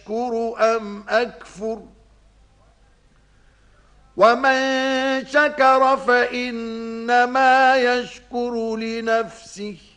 أأشكر أم أكفر ومن شكر فإنما يشكر لنفسه